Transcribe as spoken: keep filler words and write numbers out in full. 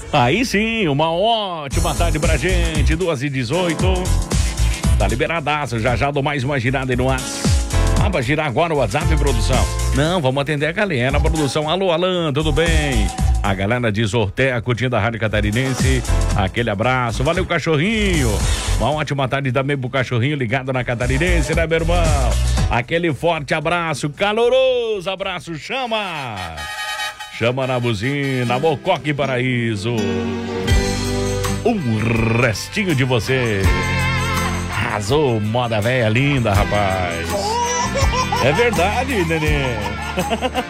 Aí sim, uma ótima tarde pra gente, duas e dezoito. Tá liberadaço, já já dou mais uma girada aí no ar. Ah, vai girar agora o WhatsApp, produção? Não, vamos atender a galera, produção. Alô, Alan, tudo bem? A galera de Zortea, curtindo a Rádio Catarinense. Aquele abraço, valeu, cachorrinho. Uma ótima tarde também pro cachorrinho ligado na Catarinense, né, meu irmão? Aquele forte abraço, caloroso abraço, chama! Chama na buzina, Mocoque Paraíso. Um restinho de você. Arrasou, moda velha linda, rapaz. É verdade, neném.